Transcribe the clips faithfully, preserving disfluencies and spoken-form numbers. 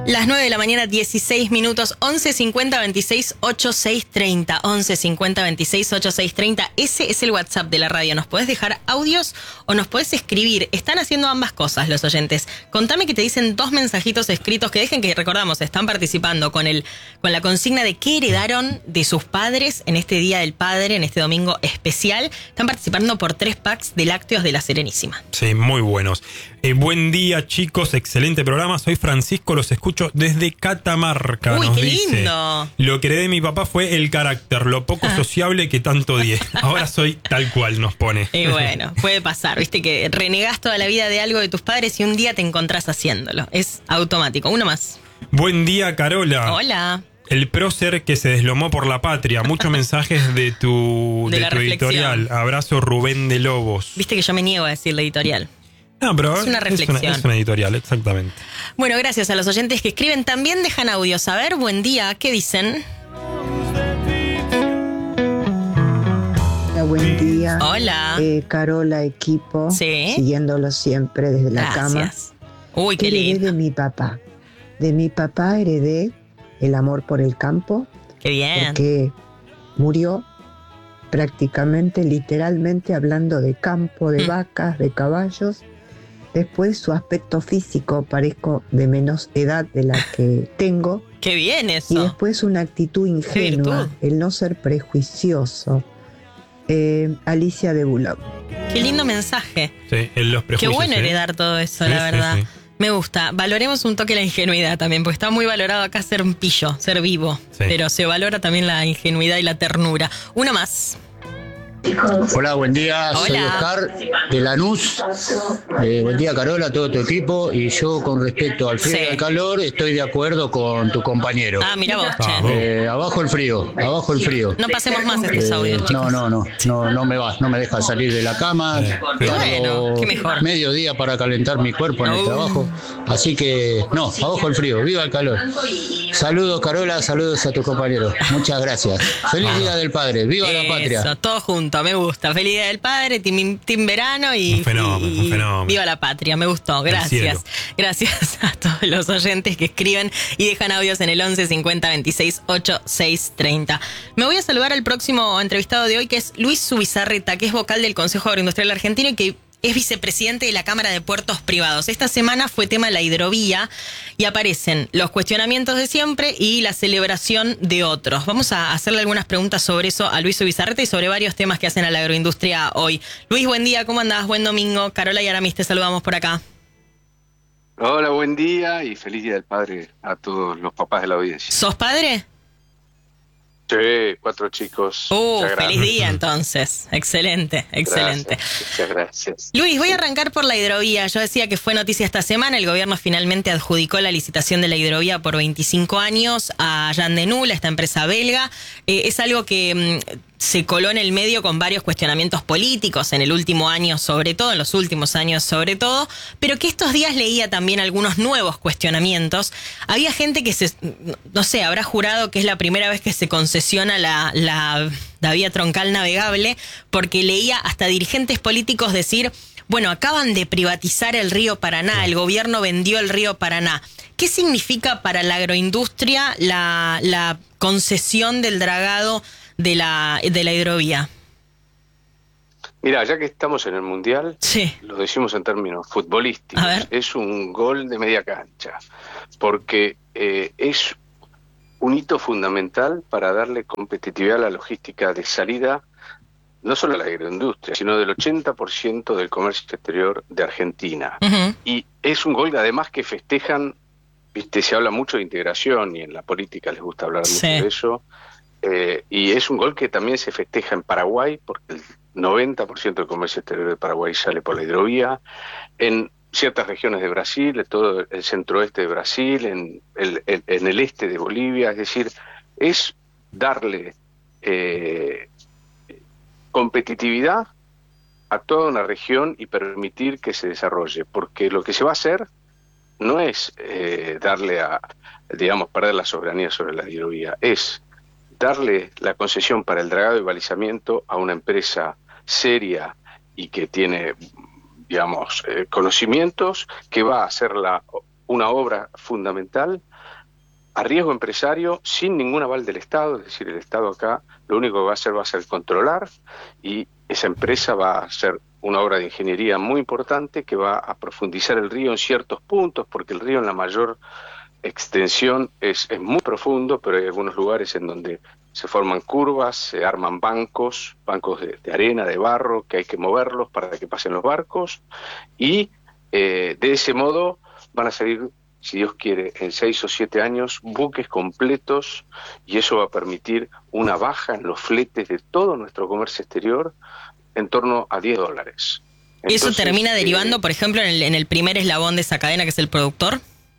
Las nueve de la mañana, dieciséis minutos, once cincuenta veintiséis ochenta y seis treinta, once cincuenta veintiséis ochenta y seis treinta. Ese es el WhatsApp de la radio. Nos podés dejar audios o nos podés escribir. Están haciendo ambas cosas los oyentes. Contame que te dicen dos mensajitos escritos que dejen que, recordamos, están participando con el con la consigna de qué heredaron de sus padres en este Día del Padre, en este domingo especial. Están participando por tres packs de lácteos de La Serenísima. Sí, muy buenos. Eh, buen día, chicos. Excelente programa. Soy Francisco, los escucho desde Catamarca. Uy, nos qué dice. lindo. Lo que heredé de mi papá fue el carácter, lo poco sociable que tanto odié. Ahora soy tal cual, nos pone. Y bueno, puede pasar, viste que renegás toda la vida de algo de tus padres y un día te encontrás haciéndolo. Es automático. Uno más. Buen día, Carola. Hola. El prócer que se deslomó por la patria. Muchos mensajes de tu, De de la tu reflexión. editorial. Abrazo, Rubén de Lobos. Viste que yo me niego a decir la editorial. No, pero Es una reflexión. Es una, es una editorial, exactamente. Bueno, gracias a los oyentes que escriben. También dejan audios. A ver, buen día. ¿Qué dicen? Hola, buen día. Hola. Eh, Carola, equipo. Sí. Siguiéndolo siempre desde la Gracias. cama. Uy, qué Heredé lindo. de mi papá. De mi papá heredé el amor por el campo, Qué bien. porque murió prácticamente, literalmente, hablando de campo, de Mm. vacas, de caballos. Después su aspecto físico, parezco de menos edad de la que tengo. Qué bien Y eso. después una actitud ingenua, virtud. el no ser prejuicioso. Eh, Alicia de Bullock. Qué lindo mensaje. Sí, en los Qué prejuicios. bueno ¿eh? heredar todo eso, Sí, la sí, verdad. sí. Me gusta. Valoremos un toque la ingenuidad también, porque está muy valorado acá ser un pillo, ser vivo. Sí. Pero se valora también la ingenuidad y la ternura. Uno más. Hola, buen día, soy Hola. Oscar de Lanús. Eh, buen día, Carola, todo tu equipo. Y yo, con respecto al frío Sí. y al calor, estoy de acuerdo con tu compañero. Ah, mira vos, Ah, che. Eh, abajo el frío, abajo el frío. No pasemos más estos Eh, audios, chicos. no, no, no, no, no me va, no me deja salir de la cama. Bueno, Tardo qué mejor. medio día para calentar mi cuerpo en el Uh. trabajo. Así que, no, abajo el frío, viva el calor. Saludos, Carola, saludos a tus compañeros. Muchas gracias. Feliz Día del Padre, viva la patria. Eso, todo junto, me gusta. Feliz Día del Padre, team, team verano y, Un fenómeno, y- un fenómeno. viva la patria, me gustó. cielo. Gracias. Gracias a todos los oyentes que escriben y dejan audios en el once cincuenta veintiséis ochenta y seis treinta. Me voy a saludar al próximo entrevistado de hoy, que es Luis Zubizarreta, que es vocal del Consejo Agroindustrial Argentino y que es vicepresidente de la Cámara de Puertos Privados. Esta semana fue tema la hidrovía y aparecen los cuestionamientos de siempre y la celebración de otros. Vamos a hacerle algunas preguntas sobre eso a Luis Zubizarreta y sobre varios temas que hacen a la agroindustria hoy. Luis, buen día, ¿cómo andás? Buen domingo. Carola y Aramis, te saludamos por acá. Hola, buen día y feliz Día del Padre a todos los papás de la audiencia. ¿Sos padre? Sí, cuatro chicos. Uh, ya feliz grandes. día entonces. Excelente, excelente. Gracias, muchas gracias. Luis, voy a arrancar por la hidrovía. Yo decía que fue noticia esta semana. El gobierno finalmente adjudicó la licitación de la hidrovía por veinticinco años a Jan de Nul, esta empresa belga. Eh, es algo que mm, se coló en el medio con varios cuestionamientos políticos en el último año, sobre todo, en los últimos años sobre todo, pero que estos días leía también algunos nuevos cuestionamientos. Había gente que se, no sé, habrá jurado que es la primera vez que se concesiona la, la, la vía troncal navegable, porque leía hasta dirigentes políticos decir: bueno, acaban de privatizar el río Paraná, el gobierno vendió el río Paraná. ¿Qué significa para la agroindustria la, la concesión del dragado de la, de la hidrovía? Mira, ya que estamos en el Mundial, Sí. lo decimos en términos futbolísticos, A ver. es un gol de media cancha, porque eh, es un hito fundamental para darle competitividad a la logística de salida, no solo a la agroindustria, sino del ochenta por ciento del comercio exterior de Argentina. Uh-huh. Y es un gol además que festejan, viste, se habla mucho de integración y en la política les gusta hablar mucho Sí. de eso, eh, y es un gol que también se festeja en Paraguay, porque el noventa por ciento del comercio exterior de Paraguay sale por la hidrovía, en ciertas regiones de Brasil, en todo el centro-oeste de Brasil, en el, el- en el este de Bolivia, es decir, es darle eh, competitividad a toda una región y permitir que se desarrolle, porque lo que se va a hacer no es eh, darle a, digamos, perder la soberanía sobre la hidrovía, es darle la concesión para el dragado y balizamiento a una empresa seria y que tiene, digamos, eh, conocimientos, que va a hacerla una obra fundamental a riesgo empresario, sin ningún aval del Estado. Es decir, el Estado acá lo único que va a hacer va a ser controlar, y esa empresa va a hacer una obra de ingeniería muy importante que va a profundizar el río en ciertos puntos, porque el río en la mayor extensión es, es muy profundo, pero hay algunos lugares en donde se forman curvas, se arman bancos, bancos de, de arena, de barro, que hay que moverlos para que pasen los barcos, y eh, de ese modo van a salir, si Dios quiere, en seis o siete años, buques completos, y eso va a permitir una baja en los fletes de todo nuestro comercio exterior en torno a diez dólares. ¿Y eso termina eh, derivando, por ejemplo, en el, en el primer eslabón de esa cadena, que es el productor?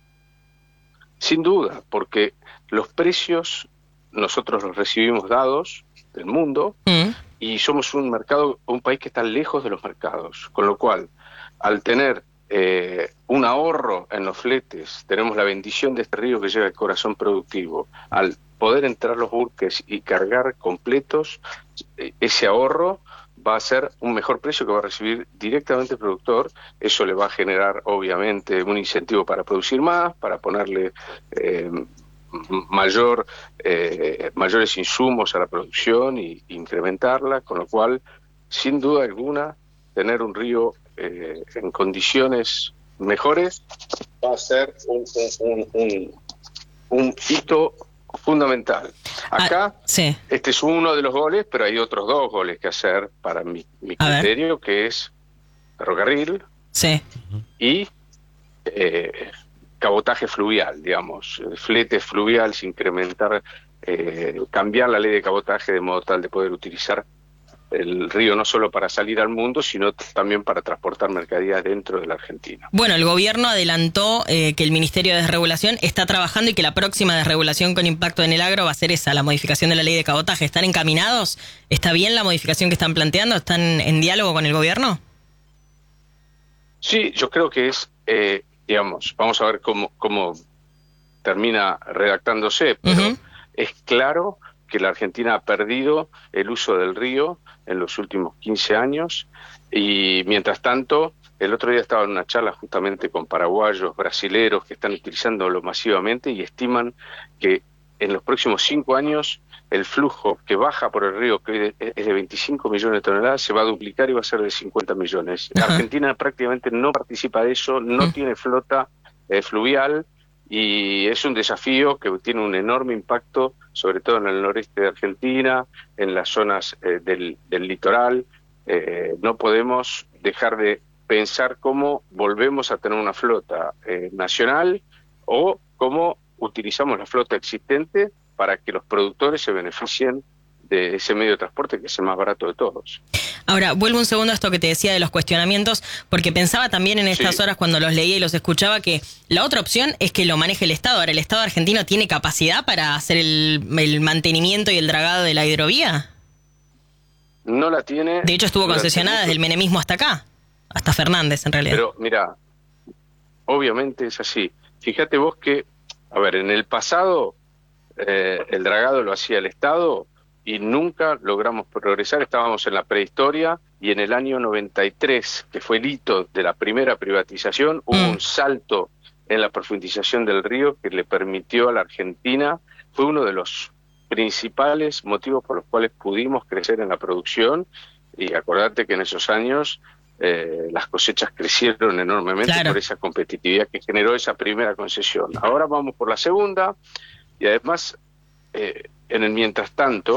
Sin duda, porque los precios nosotros los recibimos dados del mundo, mm. y somos un mercado, un país que está lejos de los mercados, con lo cual, al tener eh, un ahorro en los fletes, tenemos la bendición de este río que llega al corazón productivo. Al poder entrar los buques y cargar completos, ese ahorro va a ser un mejor precio que va a recibir directamente el productor. Eso le va a generar, obviamente, un incentivo para producir más, para ponerle eh, mayor eh, mayores insumos a la producción y incrementarla, con lo cual, sin duda alguna, tener un río eh, en condiciones mejores va a ser un, un, un, un hito fundamental. Acá, ah, sí. Este es uno de los goles, pero hay otros dos goles que hacer para mi, mi criterio, que es ferrocarril, sí. y eh, cabotaje fluvial, digamos, flete fluvial, incrementar, eh, cambiar la ley de cabotaje de modo tal de poder utilizar el río no solo para salir al mundo, sino también para transportar mercadería dentro de la Argentina. Bueno, el gobierno adelantó eh, que el Ministerio de Desregulación está trabajando y que la próxima desregulación con impacto en el agro va a ser esa, la modificación de la ley de cabotaje. ¿Están encaminados? ¿Está bien la modificación que están planteando? ¿Están en diálogo con el gobierno? Sí, yo creo que es, eh, digamos, vamos a ver cómo, cómo termina redactándose, pero uh-huh. es claro que la Argentina ha perdido el uso del río en los últimos quince años, y mientras tanto, el otro día estaba en una charla justamente con paraguayos, brasileros, que están utilizándolo masivamente y estiman que en los próximos cinco años el flujo que baja por el río, que es de veinticinco millones de toneladas, se va a duplicar y va a ser de cincuenta millones. Uh-huh. Argentina prácticamente no participa de eso, no uh-huh. tiene flota eh, fluvial, y es un desafío que tiene un enorme impacto, sobre todo en el noreste de Argentina, en las zonas eh, del, del litoral. Eh, no podemos dejar de pensar cómo volvemos a tener una flota eh, nacional, o cómo utilizamos la flota existente para que los productores se beneficien de ese medio de transporte, que es el más barato de todos. Ahora, vuelvo un segundo a esto que te decía de los cuestionamientos, porque pensaba también en estas sí. horas cuando los leía y los escuchaba que la otra opción es que lo maneje el Estado. Ahora, ¿el Estado argentino tiene capacidad para hacer el, el mantenimiento y el dragado de la hidrovía? No la tiene. De hecho, estuvo concesionada desde el menemismo hasta acá, hasta Fernández en realidad. Pero mira, obviamente es así. Fíjate vos que, a ver, en el pasado eh, el dragado lo hacía el Estado, y nunca logramos progresar. Estábamos en la prehistoria, y en el año noventa y tres, que fue el hito de la primera privatización, hubo mm. un salto en la profundización del río que le permitió a la Argentina, fue uno de los principales motivos por los cuales pudimos crecer en la producción, y acordate que en esos años eh, las cosechas crecieron enormemente claro. por esa competitividad que generó esa primera concesión. Ahora vamos por la segunda, y además, eh, en el mientras tanto,